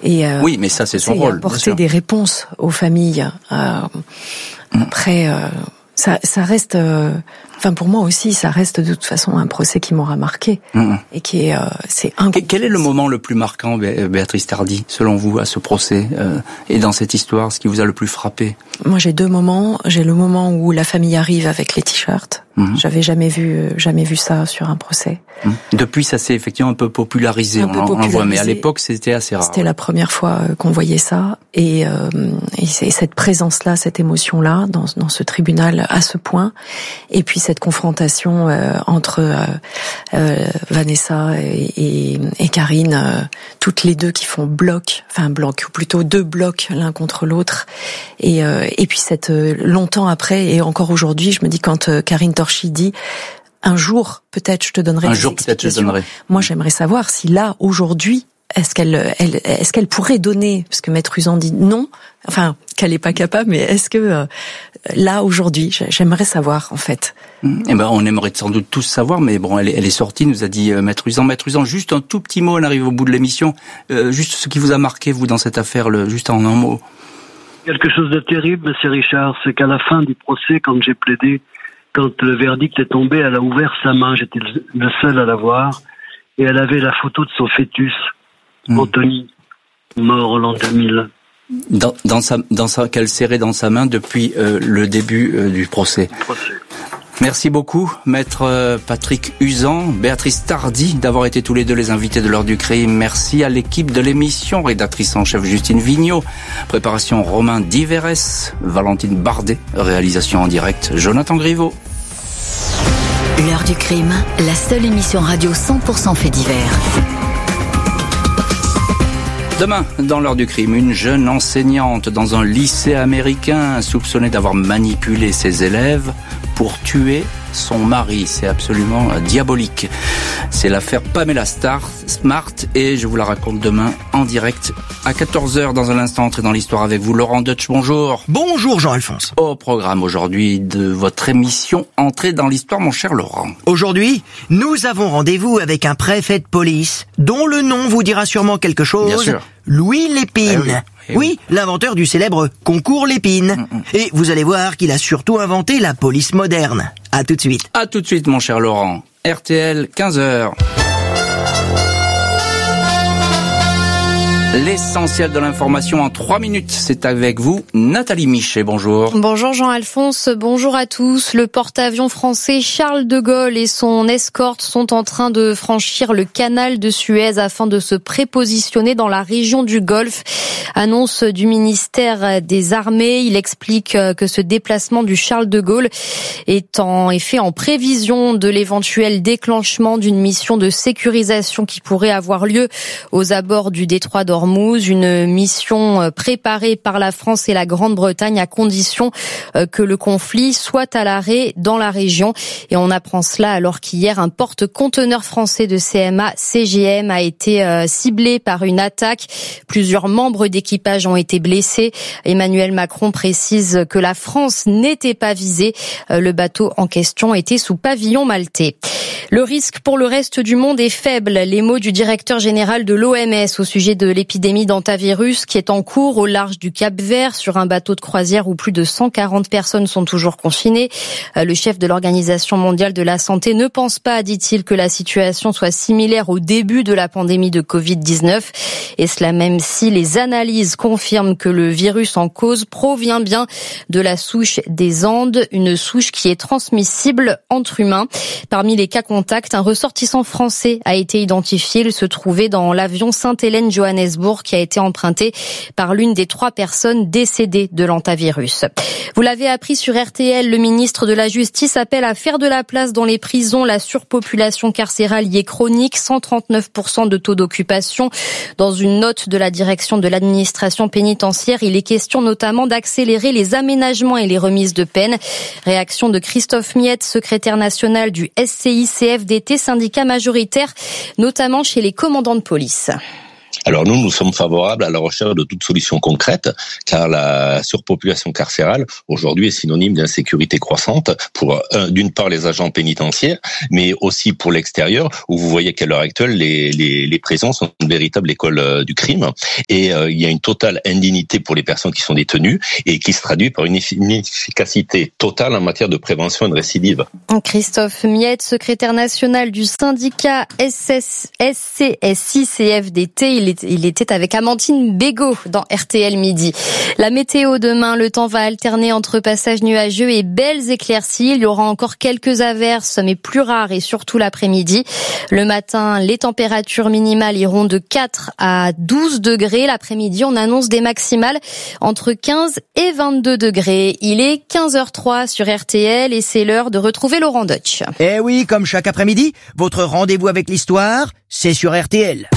Et oui, mais ça c'est son rôle. Apporter des réponses aux familles. Après, ça reste. Enfin, pour moi aussi, ça reste de toute façon un procès qui m'aura marqué et qui est. C'est Quel est le moment le plus marquant, Béatrice Tardy, selon vous, à ce procès et dans cette histoire, ce qui vous a le plus frappé? Moi, j'ai 2 moments. J'ai le moment où la famille arrive avec les t-shirts. J'avais jamais vu ça sur un procès. Depuis, ça s'est effectivement un peu popularisé, on en voit, mais à l'époque, c'était assez rare. C'était la première fois qu'on voyait ça, et cette présence-là, cette émotion-là, dans ce tribunal à ce point, et puis cette confrontation entre Vanessa et Karine, toutes les deux qui font bloc, ou plutôt 2 blocs l'un contre l'autre, et puis longtemps après, et encore aujourd'hui, je me dis quand Karine Torchi dit un jour peut-être je te donnerai des explications. Moi j'aimerais savoir si là aujourd'hui est-ce qu'elle pourrait donner, parce que Maître Uzan dit non, enfin qu'elle est pas capable, mais est-ce que là aujourd'hui j'aimerais savoir en fait. On aimerait sans doute tous savoir, mais bon, elle est sortie, nous a dit Maître Uzan, juste un tout petit mot, on arrive au bout de l'émission, juste ce qui vous a marqué vous dans cette affaire, juste en un mot. Quelque chose de terrible, monsieur Richard, c'est qu'à la fin du procès, quand j'ai plaidé, quand le verdict est tombé, elle a ouvert sa main, j'étais le seul à la voir, et elle avait la photo de son fœtus, Anthony, mort l'an 2000. Qu'elle serrait dans sa main depuis le début du procès. Merci beaucoup, Maître Patrick Uzan, Béatrice Tardy, d'avoir été tous les deux les invités de l'heure du crime. Merci à l'équipe de l'émission, rédactrice en chef Justine Vigneault, préparation Romain Diverès, Valentine Bardet, réalisation en direct Jonathan Griveau. L'heure du crime, la seule émission radio 100% fait divers. Demain, dans l'heure du crime, une jeune enseignante dans un lycée américain soupçonnée d'avoir manipulé ses élèves pour tuer son mari. C'est absolument diabolique. C'est l'affaire Pamela Smart et je vous la raconte demain en direct à 14h. Dans un instant, entrer dans l'histoire avec vous. Laurent Deutsch, bonjour. Bonjour Jean-Alphonse. Au programme aujourd'hui de votre émission Entrer dans l'histoire, mon cher Laurent. Aujourd'hui, nous avons rendez-vous avec un préfet de police dont le nom vous dira sûrement quelque chose. Bien sûr. Louis Lépine. Oui, l'inventeur du célèbre concours Lépine. Et vous allez voir qu'il a surtout inventé la police moderne. À tout de suite. À tout de suite, mon cher Laurent. RTL, 15h. L'essentiel de l'information en 3 minutes, c'est avec vous, Nathalie Michet, bonjour. Bonjour Jean-Alphonse, bonjour à tous. Le porte-avions français Charles de Gaulle et son escorte sont en train de franchir le canal de Suez afin de se prépositionner dans la région du Golfe. Annonce du ministère des Armées. Il explique que ce déplacement du Charles de Gaulle est fait en prévision de l'éventuel déclenchement d'une mission de sécurisation qui pourrait avoir lieu aux abords du détroit d'Ormuz. Une mission préparée par la France et la Grande-Bretagne à condition que le conflit soit à l'arrêt dans la région. Et on apprend cela alors qu'hier, un porte-conteneur français de CMA CGM a été ciblé par une attaque. Plusieurs membres d'équipage ont été blessés. Emmanuel Macron précise que la France n'était pas visée. Le bateau en question était sous pavillon maltais. Le risque pour le reste du monde est faible. Les mots du directeur général de l'OMS au sujet de l'épidémie d'hantavirus qui est en cours au large du Cap-Vert sur un bateau de croisière où plus de 140 personnes sont toujours confinées. Le chef de l'Organisation mondiale de la santé ne pense pas, dit-il, que la situation soit similaire au début de la pandémie de Covid-19. Et cela même si les analyses confirment que le virus en cause provient bien de la souche des Andes, une souche qui est transmissible entre humains. Parmi les cas contacts, un ressortissant français a été identifié. Il se trouvait dans l'avion Sainte-Hélène-Johannesburg qui a été emprunté par l'une des 3 personnes décédées de l'hantavirus. Vous l'avez appris sur RTL, le ministre de la Justice appelle à faire de la place dans les prisons. La surpopulation carcérale y est chronique, 139% de taux d'occupation. Dans une note de la direction de l'administration pénitentiaire, il est question notamment d'accélérer les aménagements et les remises de peine. Réaction de Christophe Miette, secrétaire national du SCI-CFDT, syndicat majoritaire, notamment chez les commandants de police. Alors nous sommes favorables à la recherche de toute solution concrète, car la surpopulation carcérale aujourd'hui est synonyme d'insécurité croissante pour d'une part les agents pénitentiaires, mais aussi pour l'extérieur, où vous voyez qu'à l'heure actuelle les prisons sont une véritable école du crime, et il y a une totale indignité pour les personnes qui sont détenues et qui se traduit par une inefficacité totale en matière de prévention et de récidive. Christophe Miette, secrétaire national du syndicat SCSI-CFDT, il était avec Amandine Bégaud dans RTL Midi. La météo demain, le temps va alterner entre passages nuageux et belles éclaircies. Il y aura encore quelques averses, mais plus rares et surtout l'après-midi. Le matin, les températures minimales iront de 4 à 12 degrés. L'après-midi, on annonce des maximales entre 15 et 22 degrés. Il est 15h03 sur RTL et c'est l'heure de retrouver Laurent Deutsch. Eh oui, comme chaque après-midi, votre rendez-vous avec l'histoire, c'est sur RTL.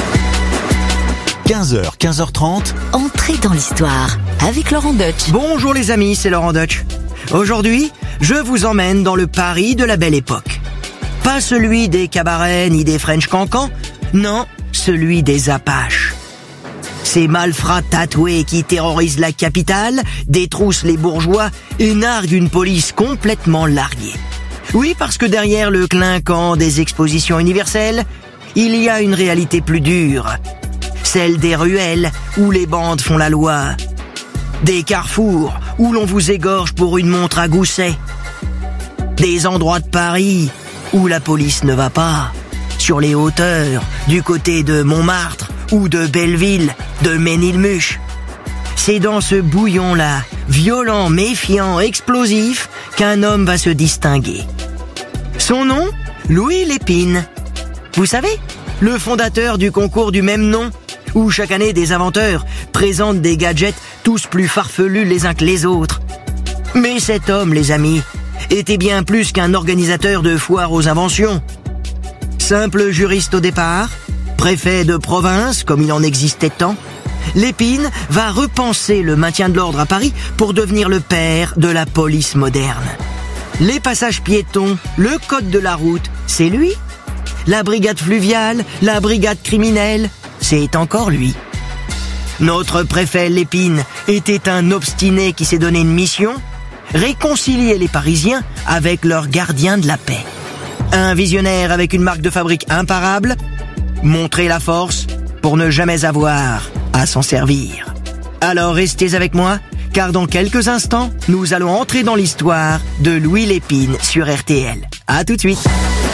15h, 15h30. Entrez dans l'histoire avec Laurent Deutsch. Bonjour les amis, c'est Laurent Deutsch. Aujourd'hui, je vous emmène dans le Paris de la Belle Époque. Pas celui des cabarets ni des French cancans, non, celui des Apaches. Ces malfrats tatoués qui terrorisent la capitale, détroussent les bourgeois et narguent une police complètement larguée. Oui, parce que derrière le clinquant des expositions universelles, il y a une réalité plus dure. Celle des ruelles où les bandes font la loi. Des carrefours où l'on vous égorge pour une montre à gousset. Des endroits de Paris où la police ne va pas. Sur les hauteurs, du côté de Montmartre ou de Belleville, de Ménilmuche. C'est dans ce bouillon-là, violent, méfiant, explosif, qu'un homme va se distinguer. Son nom ? Louis Lépine. Vous savez, le fondateur du concours du même nom, où chaque année des inventeurs présentent des gadgets tous plus farfelus les uns que les autres. Mais cet homme, les amis, était bien plus qu'un organisateur de foires aux inventions. Simple juriste au départ, préfet de province, comme il en existait tant, Lépine va repenser le maintien de l'ordre à Paris pour devenir le père de la police moderne. Les passages piétons, le code de la route, c'est lui. La brigade fluviale, la brigade criminelle, c'est encore lui. Notre préfet Lépine était un obstiné qui s'est donné une mission, réconcilier les Parisiens avec leurs gardiens de la paix. Un visionnaire avec une marque de fabrique imparable, montrer la force pour ne jamais avoir à s'en servir. Alors restez avec moi, car dans quelques instants, nous allons entrer dans l'histoire de Louis Lépine sur RTL. À tout de suite.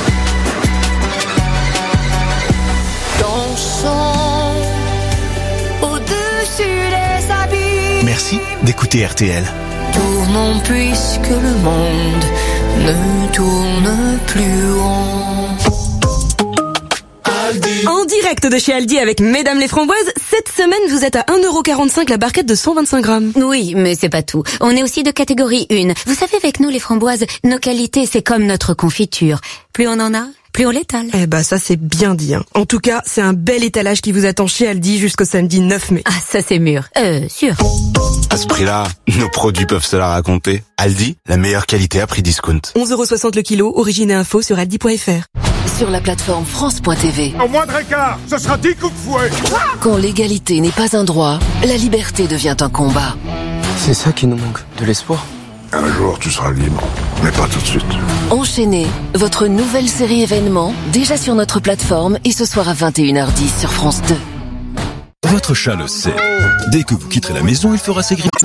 Dansons au-dessus des abîmes. Merci d'écouter RTL. Tournons puisque le monde ne tourne plus rond. En direct de chez Aldi avec Mesdames les Framboises, cette semaine vous êtes à 1,45€ la barquette de 125 grammes. Oui, mais c'est pas tout. On est aussi de catégorie 1. Vous savez, avec nous les framboises, nos qualités c'est comme notre confiture. Plus on en a, plus on l'étale. Eh bah ça c'est bien dit. En tout cas, c'est un bel étalage qui vous attend chez Aldi jusqu'au samedi 9 mai. Ah, ça c'est mûr. Sûr. À ce prix-là, nos produits peuvent se la raconter. Aldi, la meilleure qualité à prix discount. 11,60€ le kilo, origine et info sur aldi.fr. Sur la plateforme France.tv. En moindre écart, ce sera 10 coups de fouet. Quand l'égalité n'est pas un droit, la liberté devient un combat. C'est ça qui nous manque, de l'espoir. Un jour, tu seras libre, mais pas tout de suite. Enchaînez, votre nouvelle série événement, déjà sur notre plateforme et ce soir à 21h10 sur France 2. Votre chat le sait. Dès que vous quitterez la maison, il fera ses grimaces.